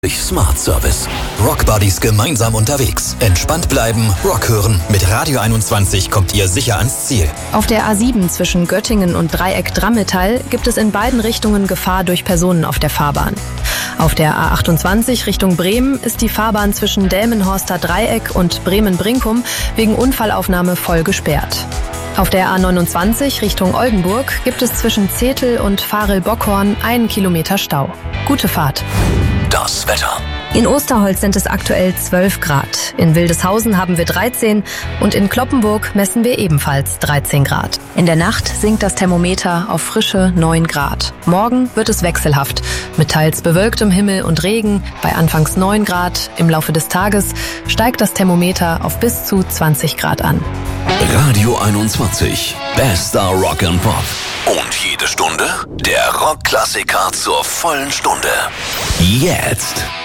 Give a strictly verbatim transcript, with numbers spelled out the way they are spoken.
Smart Service. Rock Buddies gemeinsam unterwegs. Entspannt bleiben, Rock hören. Mit Radio einundzwanzig kommt ihr sicher ans Ziel. Auf der A sieben zwischen Göttingen und Dreieck Drammetal gibt es in beiden Richtungen Gefahr durch Personen auf der Fahrbahn. Auf der A achtundzwanzig Richtung Bremen ist die Fahrbahn zwischen Delmenhorster Dreieck und Bremen-Brinkum wegen Unfallaufnahme voll gesperrt. Auf der A neunundzwanzig Richtung Oldenburg gibt es zwischen Zetel und Farel-Bockhorn einen Kilometer Stau. Gute Fahrt. Das Wetter. In Osterholz sind es aktuell zwölf Grad. In Wildeshausen haben wir dreizehn und in Cloppenburg messen wir ebenfalls dreizehn Grad. In der Nacht sinkt das Thermometer auf frische neun Grad. Morgen wird es wechselhaft, mit teils bewölktem Himmel und Regen bei anfangs neun Grad. Im Laufe des Tages steigt das Thermometer auf bis zu zwanzig Grad an. Radio einundzwanzig. Bester Rock and Pop. Und jede Stunde der Rockklassiker zur vollen Stunde. Jetzt.